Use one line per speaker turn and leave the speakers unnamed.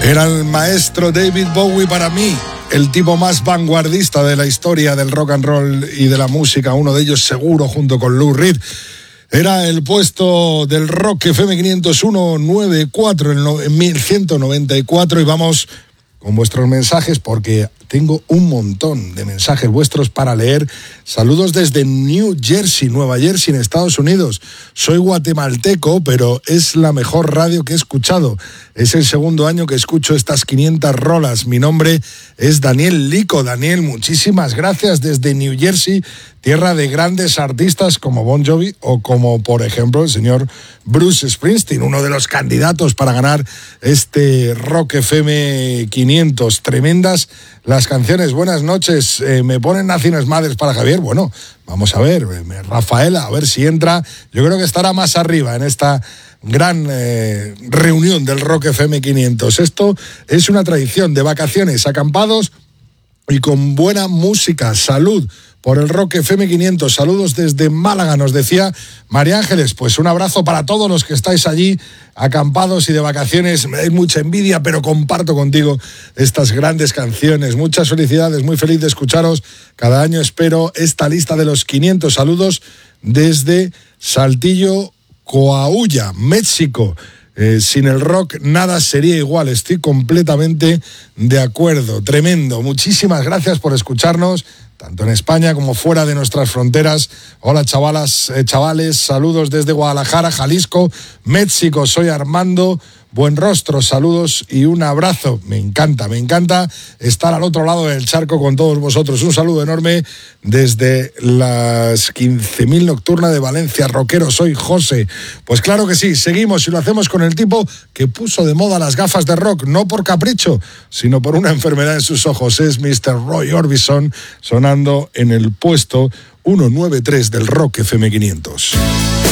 Era el maestro David Bowie para mí, el tipo más vanguardista de la historia del rock and roll y de la música, uno de ellos seguro junto con Lou Reed. Era el puesto del Rock FM 50194 en 1194 y vamos con vuestros mensajes porque tengo un montón de mensajes vuestros para leer. Saludos desde New Jersey, Nueva Jersey, en Estados Unidos. Soy guatemalteco, pero es la mejor radio que he escuchado. Es el segundo año que escucho estas 500 rolas. Mi nombre es Daniel Lico. Daniel, muchísimas gracias desde New Jersey, tierra de grandes artistas como Bon Jovi o como, por ejemplo, el señor Bruce Springsteen, uno de los candidatos para ganar este Rock FM 500. Tremendas las canciones. Buenas noches. Me ponen Naciones Madres para Javier. Bueno, vamos a ver. Rafaela, a ver si entra. Yo creo que estará más arriba en esta gran reunión del Rock FM 500. Esto es una tradición de vacaciones, acampados y con buena música. Salud por el Rock FM 500. Saludos desde Málaga, nos decía María Ángeles. Pues un abrazo para todos los que estáis allí acampados y de vacaciones. Me dais mucha envidia, pero comparto contigo estas grandes canciones. Muchas felicidades, muy feliz de escucharos. Cada año espero esta lista de los 500. Saludos desde Saltillo, Coahuila, México. Sin el rock nada sería igual. Estoy completamente de acuerdo. Tremendo. Muchísimas gracias por escucharnos, tanto en España como fuera de nuestras fronteras. Hola chavales, saludos desde Guadalajara, Jalisco, México. Soy Armando Buenrostro, saludos y un abrazo. Me encanta estar al otro lado del charco con todos vosotros. Un saludo enorme desde las 15.000 Nocturna de Valencia. Rockero, soy José. Pues claro que sí, seguimos y lo hacemos con el tipo que puso de moda las gafas de rock, no por capricho, sino por una enfermedad en sus ojos. Es Mr. Roy Orbison, sonando en el puesto 193 del Rock FM 500.